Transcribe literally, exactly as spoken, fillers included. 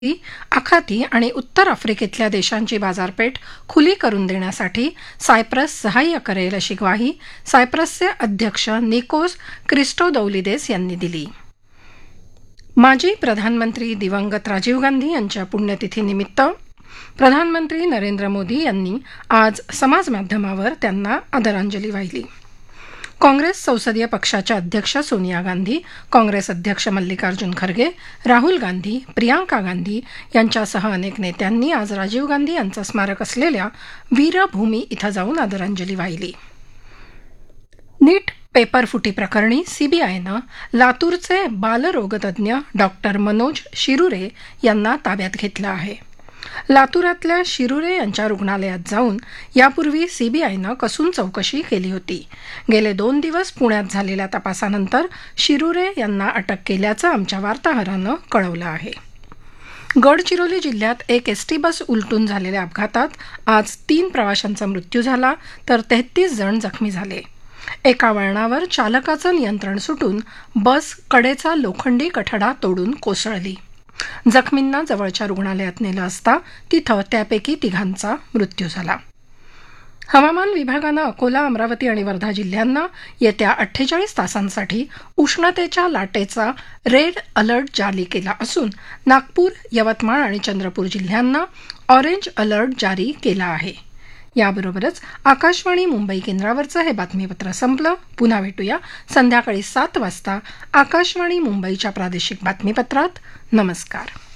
आखाती आणि उत्तर आफ्रिकेतल्या देशांची बाजारपेठ खुली करून देण्यासाठी सायप्रस सहाय्य करेल अशी ग्वाही सायप्रसचे अध्यक्ष निकोस क्रिस्टोदौलिदेस यांनी दिली. माजी प्रधानमंत्री दिवंगत राजीव गांधी यांच्या पुण्यतिथीनिमित्त प्रधानमंत्री नरेंद्र मोदी यांनी आज समाजमाध्यमावर त्यांना आदरांजली वाहिली. काँग्रेस संसदीय पक्षाच्या अध्यक्ष सोनिया गांधी, काँग्रेस अध्यक्ष मल्लिकार्जुन खरगे, राहुल गांधी, प्रियांका गांधी यांच्यासह अनेक नेत्यांनी आज राजीव गांधी यांचं स्मारक असलेल्या वीरभूमी इथं जाऊन आदरांजली वाहिली. नीट पेपरफुटी प्रकरणी सीबीआयनं लातूरचे बालरोगतज्ञ डॉक्टर मनोज शिरुरे यांना ताब्यात घेतलं आहे. लातूरातल्या शिरुरे यांच्या रुग्णालयात जाऊन यापूर्वी सीबीआयनं कसून चौकशी केली होती. गेले दोन दिवस पुण्यात झालेल्या तपासानंतर शिरुरे यांना अटक केल्याचं आमच्या वार्ताहरानं कळवलं आहे. गडचिरोली जिल्ह्यात एक एसटी बस उलटून झालेल्या अपघातात आज तीन प्रवाशांचा मृत्यू झाला तर तेहतीस जण जखमी झाले. एका वळणावर चालकाचं नियंत्रण सुटून बस कडेचा लोखंडी कठडा तोडून कोसळली. जखमींना जवळच्या रुग्णालयात नेलं असता तिथं त्यापैकी तिघांचा मृत्यू झाला. हवामान विभागानं अकोला, अमरावती आणि वर्धा जिल्ह्यांना येत्या अठ्ठेचाळीस तासांसाठी उष्णतेच्या लाटेचा रेड अलर्ट जारी केला असून नागपूर, यवतमाळ आणि चंद्रपूर जिल्ह्यांना ऑरेंज अलर्ट जारी केला आहे. याबरोबरच आकाशवाणी मुंबई केंद्रावरचं हे बातमीपत्र संपलं. पुन्हा भेटूया संध्याकाळी सात वाजता आकाशवाणी मुंबईच्या प्रादेशिक बातमीपत्रात. नमस्कार.